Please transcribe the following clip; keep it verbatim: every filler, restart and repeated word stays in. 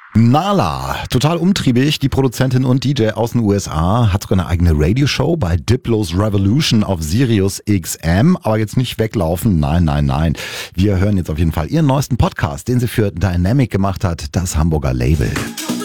Nala, total umtriebig, die Produzentin und D J aus den U S A, hat sogar eine eigene Radioshow bei Diplo's Revolution auf Sirius X M, aber jetzt nicht weglaufen, nein, nein, nein. Wir hören jetzt auf jeden Fall ihren neuesten Podcast, den sie für Dynamic gemacht hat, das Hamburger Label.